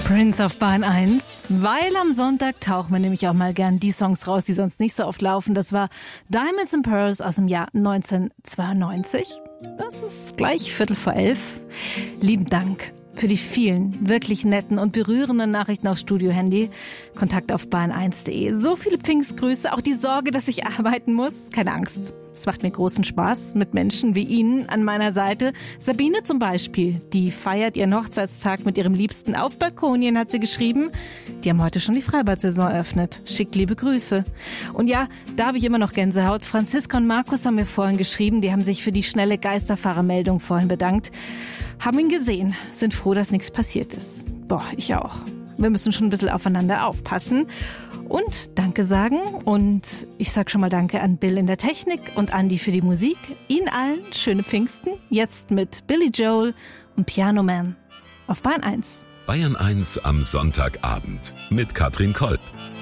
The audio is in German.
Prince auf Bahn 1, weil am Sonntag tauchen wir nämlich auch mal gern die Songs raus, die sonst nicht so oft laufen. Das war Diamonds and Pearls aus dem Jahr 1992. Das ist gleich 11:15. Lieben Dank für die vielen wirklich netten und berührenden Nachrichten aufs Studio-Handy. Kontakt auf bahn1.de. So viele Pfingstgrüße, auch die Sorge, dass ich arbeiten muss. Keine Angst. Es macht mir großen Spaß mit Menschen wie Ihnen an meiner Seite. Sabine zum Beispiel, die feiert ihren Hochzeitstag mit ihrem Liebsten auf Balkonien, hat sie geschrieben. Die haben heute schon die Freibad-Saison eröffnet. Schickt liebe Grüße. Und ja, da habe ich immer noch Gänsehaut. Franziska und Markus haben mir vorhin geschrieben. Die haben sich für die schnelle Geisterfahrermeldung vorhin bedankt. Haben ihn gesehen, sind froh, dass nichts passiert ist. Boah, ich auch. Wir müssen schon ein bisschen aufeinander aufpassen und Danke sagen. Und ich sag schon mal Danke an Bill in der Technik und Andi für die Musik. Ihnen allen schöne Pfingsten. Jetzt mit Billy Joel und Piano Man auf Bahn 1. Bayern 1 am Sonntagabend mit Katrin Kolb.